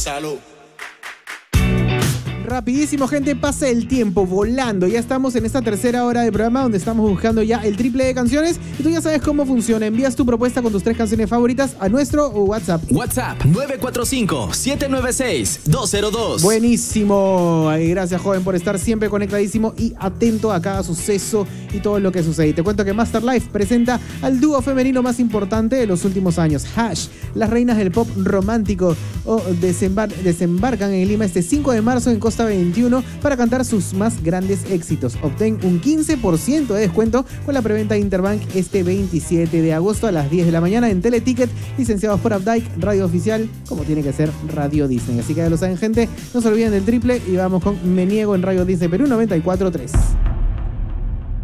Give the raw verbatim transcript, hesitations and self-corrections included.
Salud. Rapidísimo, gente, pasa el tiempo volando. Ya estamos en esta tercera hora de programa donde estamos buscando ya el triple de canciones. Y tú ya sabes cómo funciona. Envías tu propuesta con tus tres canciones favoritas a nuestro WhatsApp. WhatsApp nueve cuatro cinco, siete nueve seis, dos cero dos. Buenísimo. Ay, gracias, joven, por estar siempre conectadísimo y atento a cada suceso y todo lo que sucede. Y te cuento que Master Life presenta al dúo femenino más importante de los últimos años, Hash. Las reinas del pop romántico oh, desembar- desembarcan en Lima este cinco de marzo en Costa veintiuno para cantar sus más grandes éxitos. Obtén un quince por ciento de descuento con la preventa Interbank este veintisiete de agosto a las diez de la mañana en Teleticket, licenciados por Updike, radio oficial, como tiene que ser Radio Disney. Así que ya lo saben, gente, no se olviden del triple y vamos con Me Niego en Radio Disney Perú noventa y cuatro punto tres.